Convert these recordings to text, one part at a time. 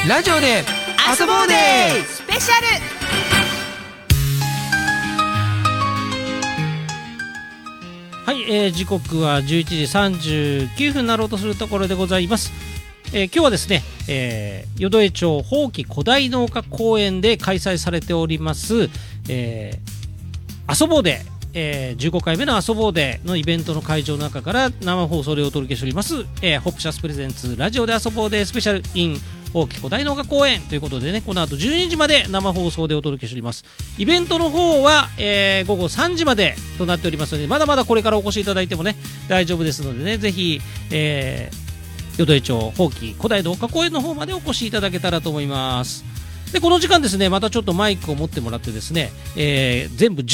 ラジオで遊ぼうでスペシャル。 はい、時刻は11時39分になろうとするところでございます。今日はですね、淀江町宝木古代農家公園で開催されております、遊ぼうで、15回目の遊ぼうでのイベントの会場の中から生放送でお届けしております、ホップシャスプレゼンツラジオで遊ぼうでスペシャル in 宝木古代農家公園ということでね、この後12時まで生放送でお届けしております。イベントの方は、午後3時までとなっておりますので、まだまだこれからお越しいただいてもね大丈夫ですのでね、ぜひ、淀江町宝木古代農家公園の方までお越しいただけたらと思います。でこの時間ですね、またちょっとマイクを持ってもらってですね、全部で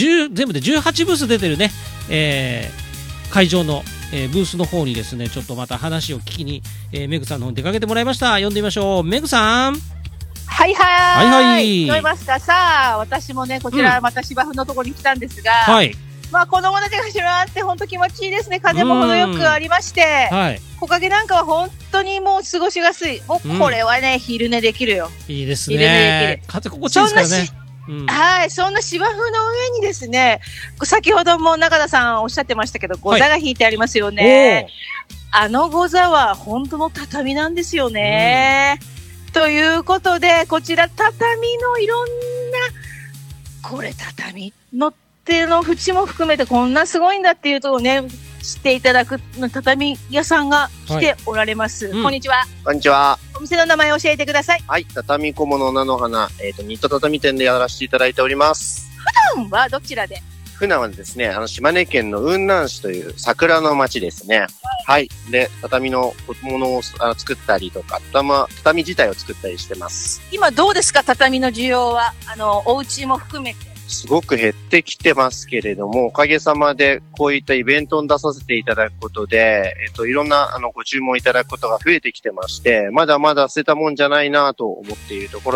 18ブース出てるね、会場の、ブースの方にですね、ちょっとまた話を聞きに、メグさんの方に出かけてもらいました。呼んでみましょう。メグさん。 はいはい。 はいはい。 聞こえますか？さあ、私もね、こちらまた芝生のところに来たんですが、 はい。 まあ子供たちが走り回って本当気持ちいいですね。風も程よくありまして、 はい。 木陰なんかは本当にもう過ごしやすい。もうこれはね、昼寝できるよ。 いいです昼寝ね。 できる。 風心地いいですからね。 はい、そんな芝生の上にですね、先ほども中田さんおっしゃってましたけど、ゴザが引いてありますよね。あのゴザは本当の畳なんですよね。ということで、こちら畳のいろんな、これ畳の手の縁も含めてこんなすごいんだっていうとをね、知っていただく畳屋さんが来ておられます。こんにちは。 こんにちは。 お店の名前を教えてください。 はい、畳小物菜の花、ニット畳店でやらせていただいております。 普段はどちらで？ 普段はですね、島根県の雲南市という桜の町ですね。はい。で、畳の小物を作ったりとか、畳自体を作ったりしてます。 今どうですか、畳の需要は。お家も含めて。 すごく減ってきてますけれども、おかげさまでこういったイベントに出させていただくことで、いろんなご注文いただくことが増えてきてまして、まだまだ捨てたもんじゃないなと思っているところ